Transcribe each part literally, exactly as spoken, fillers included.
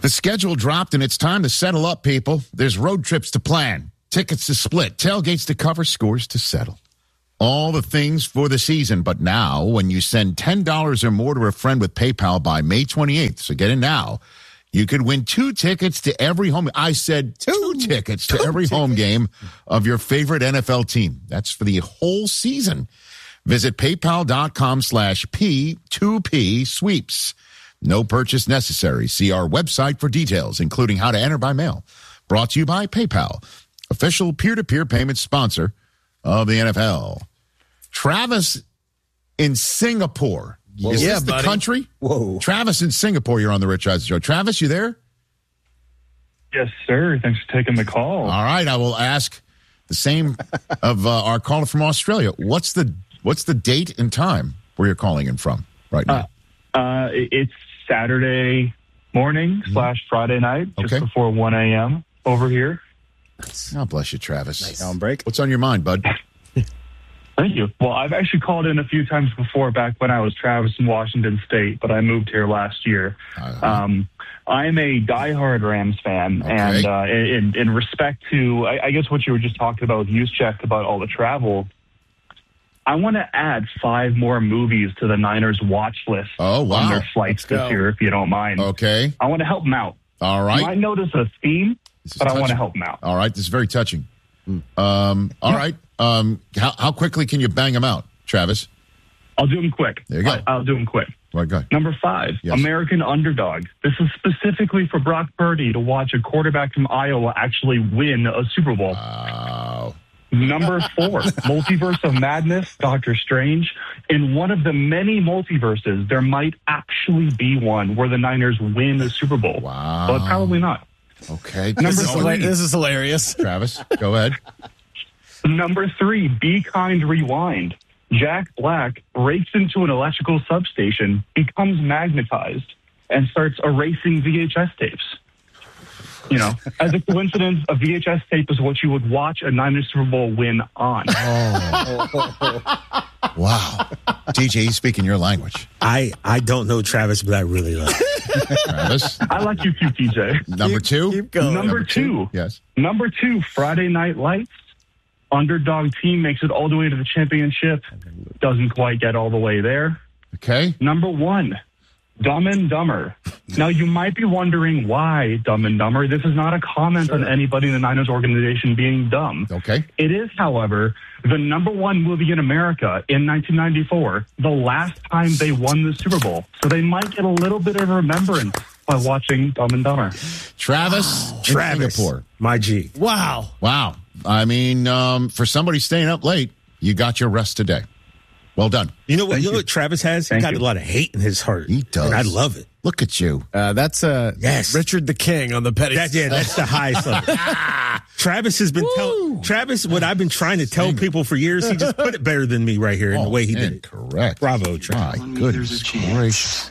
The schedule dropped, and it's time to settle up, people. There's road trips to plan, tickets to split, tailgates to cover, scores to settle. All the things for the season. But now, when you send ten dollars or more to a friend with PayPal by May twenty-eighth, so get in now, you could win two tickets to every home. I said two, two tickets to two every tickets. home game of your favorite N F L team. That's for the whole season. Visit paypal.com slash P2P sweeps. No purchase necessary. See our website for details, including how to enter by mail. Brought to you by PayPal, official peer-to-peer payment sponsor of the N F L. Travis in Singapore. Whoa. Is yeah, this the buddy. country? Whoa. Travis in Singapore, you're on the Rich Eisen Show. Travis, you there? Yes, sir. Thanks for taking the call. All right, I will ask the same of uh, our caller from Australia. What's the what's the date and time where you're calling in from right now? Uh, uh, it's Saturday morning mm-hmm. slash Friday night, just okay. before one a.m. over here. God bless you, Travis. Nice. On break. What's on your mind, bud? Thank you. Well, I've actually called in a few times before back when I was Travis in Washington State, but I moved here last year. Uh-huh. Um, I'm a diehard Rams fan, okay. and uh, in, in respect to, I, I guess what you were just talking about with Juszczyk about all the travel, I want to add five more movies to the Niners watch list oh, wow. on their flights this year, if you don't mind. Okay. I want to help them out. All right. You might notice a theme, but touching. I want to help them out. All right. This is very touching. Mm. Um, all yeah. right. Um, how, how quickly can you bang them out, Travis? I'll do them quick. There you go. I, I'll do them quick. Right, go ahead. Number five, yes. American Underdog. This is specifically for Brock Purdy to watch a quarterback from Iowa actually win a Super Bowl. Wow. Number four, Multiverse of Madness, Doctor Strange. In one of the many multiverses, there might actually be one where the Niners win a Super Bowl. Wow. But probably not. Okay. Number this, is three, this is hilarious. Travis, go ahead. Number three, Be Kind Rewind. Jack Black breaks into an electrical substation, becomes magnetized, and starts erasing V H S tapes. You know, as a coincidence, a V H S tape is what you would watch a Niners Super Bowl win on. Oh. Wow. D J, he's speaking your language. I, I don't know Travis, but I really love it. Travis? I like you too, T J. Number two? Keep going. Number, Number two. two. Yes. Number two, Friday Night Lights. Underdog team makes it all the way to the championship. Doesn't quite get all the way there. Okay. Number one, Dumb and Dumber. Now, you might be wondering why Dumb and Dumber. This is not a comment sure. on anybody in the Niners organization being dumb. Okay. It is, however, the number one movie in America in nineteen ninety-four, the last time they won the Super Bowl. So they might get a little bit of remembrance by watching Dumb and Dumber. Travis, wow. Travis, Singapore. My G. Wow. Wow. I mean, um, for somebody staying up late, you got your rest today. Well done. You know what? Thank you know you. what Travis has? Thank He got you. a lot of hate in his heart. He does. And I love it. Look at you. Uh, that's uh, yes. Richard the King on the petty. That, yeah, that's the highest level. Travis has been telling Travis what I've been trying to tell people for years. He just put it better than me right here in oh, the way he man, did it. Correct. Bravo, Travis. My goodness gracious.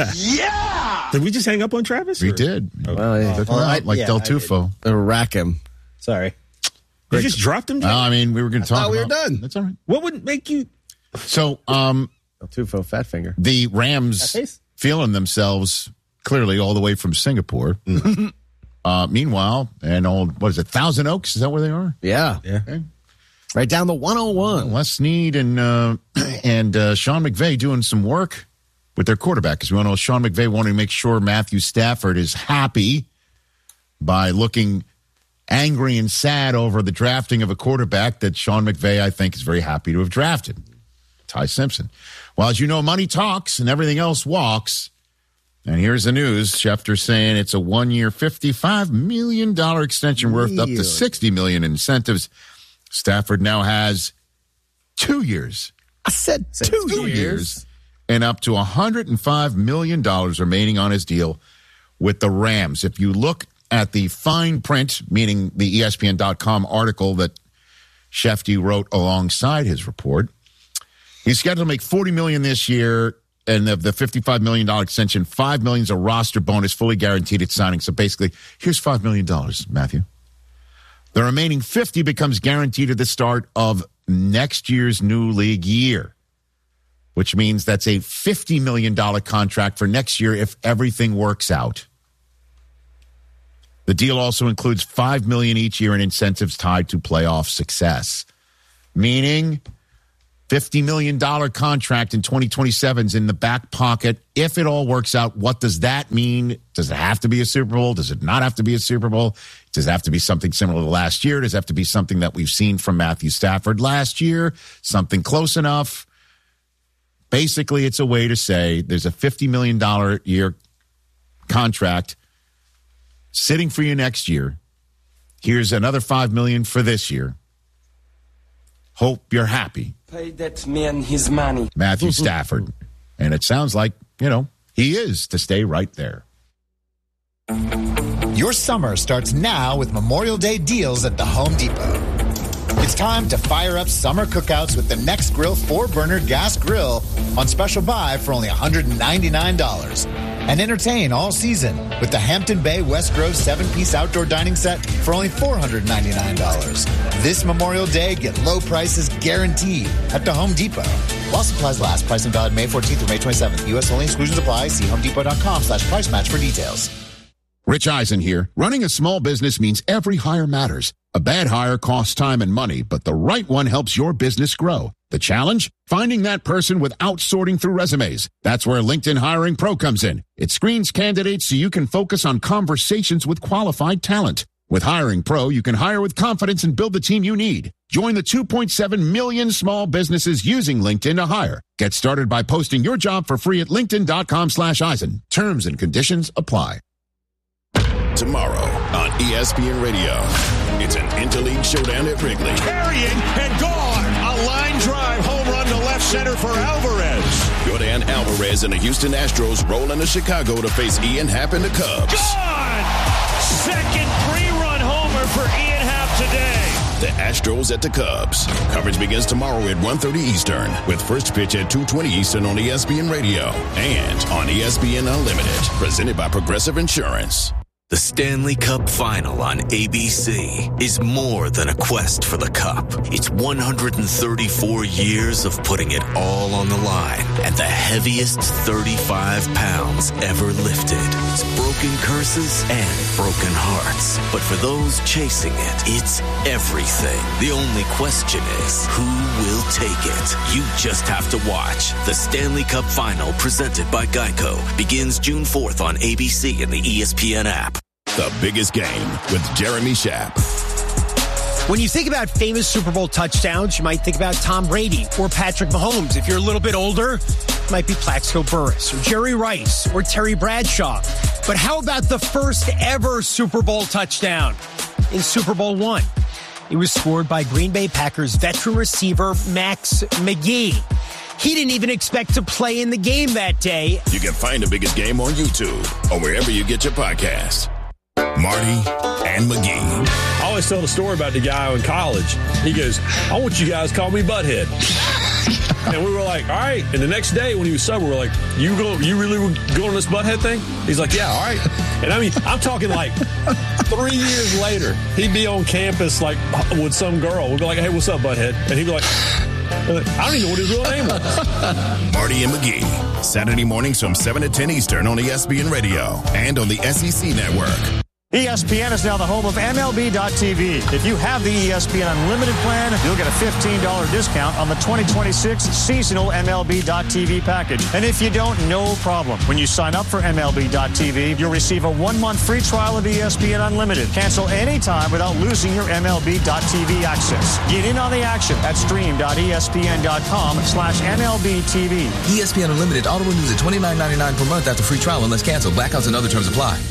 Yeah. Did we just hang up on Travis? We or? did. Well, yeah. Took him well, out I, like yeah, Del Tufo. Uh, rack him. Sorry. You just dropped him? Well, I mean, we were going to talk we were about, done. That's all right. What would make you... So, um... Del Tufo, fat finger. The Rams feeling themselves clearly all the way from Singapore. Mm. uh, meanwhile, and old, what is it, Thousand Oaks? Is that where they are? Yeah. Yeah. Okay. Right down the one oh one. Les Snead and, uh, and uh, Sean McVay doing some work with their quarterback. Because we all know Sean McVay wanting to make sure Matthew Stafford is happy by looking angry and sad over the drafting of a quarterback that Sean McVay, I think, is very happy to have drafted. Ty Simpson. Well, as you know, money talks and everything else walks. And here's the news. Schefter saying it's a one-year, fifty-five million dollars extension worth up to sixty million dollars in incentives. Stafford now has two years. I said two, two years. years. And up to one hundred five million dollars remaining on his deal with the Rams. If you look at the fine print, meaning the E S P N dot com article that Schefter wrote alongside his report, he's scheduled to make forty million dollars this year, and of the fifty-five million dollars extension, five million dollars is a roster bonus, fully guaranteed at signing. So basically, here's five million dollars, Matthew. The remaining fifty becomes guaranteed at the start of next year's new league year, which means that's a fifty million dollars contract for next year if everything works out. The deal also includes five million dollars each year in incentives tied to playoff success, meaning fifty million dollars contract in twenty twenty-seven is in the back pocket. If it all works out, what does that mean? Does it have to be a Super Bowl? Does it not have to be a Super Bowl? Does it have to be something similar to last year? Does it have to be something that we've seen from Matthew Stafford last year? Something close enough? Basically, it's a way to say there's a fifty million dollars a year contract sitting for you next year. Here's another five million dollars for this year. Hope you're happy. Pay that man his money. Matthew Stafford. And it sounds like, you know, he is to stay right there. Your summer starts now with Memorial Day deals at the Home Depot. It's time to fire up summer cookouts with the Nextgrill four-burner gas grill on special buy for only one hundred ninety-nine dollars. And entertain all season with the Hampton Bay West Grove seven-piece outdoor dining set for only four hundred ninety-nine dollars. This Memorial Day, get low prices guaranteed at the Home Depot. While supplies last, price and valid May fourteenth through May twenty-seventh. U S only, exclusions apply. See homedepot.com slash price match for details. Rich Eisen here. Running a small business means every hire matters. A bad hire costs time and money, but the right one helps your business grow. The challenge? Finding that person without sorting through resumes. That's where LinkedIn Hiring Pro comes in. It screens candidates so you can focus on conversations with qualified talent. With Hiring Pro, you can hire with confidence and build the team you need. Join the two point seven million small businesses using LinkedIn to hire. Get started by posting your job for free at linkedin.com slash Eisen. Terms and conditions apply. Tomorrow on E S P N Radio, it's an interleague showdown at Wrigley. Carrying and gone. A line drive home run to left center for Alvarez. Yordan Alvarez and the Houston Astros roll into Chicago to face Ian Happ and the Cubs. Gone! Second three-run homer for Ian Happ today. The Astros at the Cubs. Coverage begins tomorrow at one thirty Eastern with first pitch at two twenty Eastern on E S P N Radio and on E S P N Unlimited. Presented by Progressive Insurance. The Stanley Cup Final on A B C is more than a quest for the cup. It's one hundred thirty-four years of putting it all on the line and the heaviest thirty-five pounds ever lifted. It's broken curses and broken hearts. But for those chasing it, it's everything. The only question is, who will take it? You just have to watch. The Stanley Cup Final, presented by Geico, begins June fourth on A B C and the E S P N app. The Biggest Game with Jeremy Schaap. When you think about famous Super Bowl touchdowns, you might think about Tom Brady or Patrick Mahomes. If you're a little bit older, it might be Plaxico Burress or Jerry Rice or Terry Bradshaw. But how about the first ever Super Bowl touchdown in Super Bowl one? It was scored by Green Bay Packers veteran receiver Max McGee. He didn't even expect to play in the game that day. You can find The Biggest Game on YouTube or wherever you get your podcasts. Marty and McGee. I always tell the story about the guy in college. He goes, I want you guys to call me Butthead. And we were like, all right. And the next day when he was sober, we we're like, you go, you really were going on this Butthead thing? He's like, yeah, all right. And I mean, I'm talking like three years later, he'd be on campus like with some girl. We'd be like, hey, what's up, Butthead? And he'd be like, I don't even know what his real name was. Marty and McGee, Saturday mornings from seven to ten Eastern on E S P N Radio and on the S E C Network. E S P N is now the home of M L B dot T V. If you have the E S P N Unlimited plan, you'll get a fifteen dollars discount on the twenty twenty-six seasonal M L B dot T V package. And if you don't, no problem. When you sign up for M L B dot T V, you'll receive a one-month free trial of E S P N Unlimited. Cancel anytime without losing your M L B dot T V access. Get in on the action at stream.espn.com slash MLBTV. E S P N Unlimited auto renews at twenty-nine ninety-nine per month after free trial unless canceled. Blackouts and other terms apply.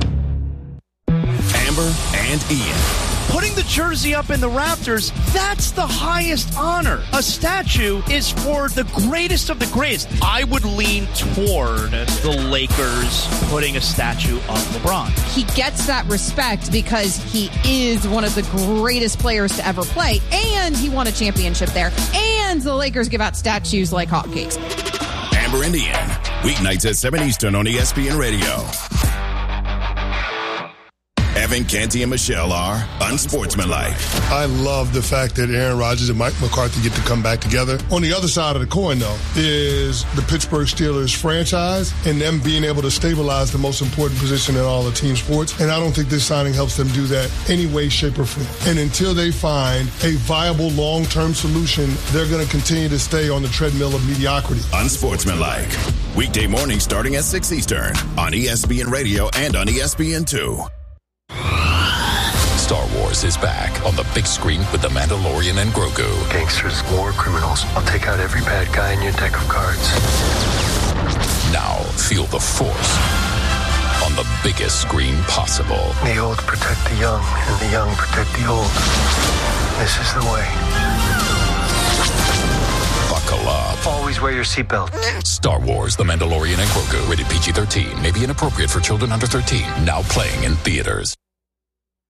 Amber and Ian. Putting the jersey up in the rafters, that's the highest honor. A statue is for the greatest of the greatest. I would lean toward the Lakers putting a statue of LeBron. He gets that respect because he is one of the greatest players to ever play, and he won a championship there, and the Lakers give out statues like hotcakes. Amber and Ian, weeknights at seven Eastern on E S P N Radio. Evan, Canty, and Michelle are unsportsmanlike. I love the fact that Aaron Rodgers and Mike McCarthy get to come back together. On the other side of the coin, though, is the Pittsburgh Steelers franchise and them being able to stabilize the most important position in all of team sports. And I don't think this signing helps them do that any way, shape, or form. And until they find a viable long-term solution, they're going to continue to stay on the treadmill of mediocrity. Unsportsmanlike. Weekday mornings starting at six Eastern on E S P N Radio and on E S P N two. Star Wars is back on the big screen with The Mandalorian and Grogu. Gangsters, war criminals. I'll take out every bad guy in your deck of cards. Now feel the Force on the biggest screen possible. The old protect the young, and the young protect the old. This is the way. Buckle up. Always wear your seatbelt. Star Wars, The Mandalorian and Grogu. Rated P G thirteen. May be inappropriate for children under thirteen. Now playing in theaters.